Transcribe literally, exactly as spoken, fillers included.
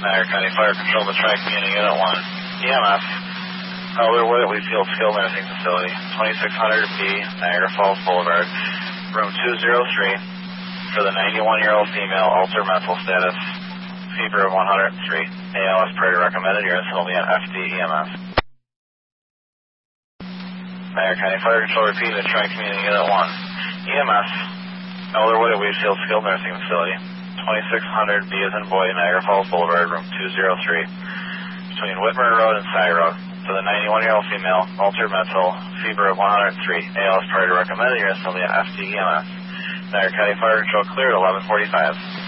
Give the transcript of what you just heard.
Niagara County Fire Control, the Tri-Community Unit one. E M S, Elder Wood at Wheatfield Skilled Nursing Facility, twenty-six hundred B, Niagara Falls Boulevard, room two oh three, for the ninety-one-year-old female, altered mental status, fever of one hundred three. A L S priority recommended. Your incident will be on F D E M S. Niagara County Fire Control repeated at Tri-Community Unit one. E M S, Elder Wood at Wheatfield Skilled Nursing Facility, twenty-six hundred B as in boy, Niagara Falls Boulevard, room two oh three, between Whitmer Road and Cy Road, for the ninety-one-year-old female, altered mental, fever of one hundred three. A L S priority recommended. Your incident will be on F D E M S. Niagara County Fire Control cleared at eleven forty-five.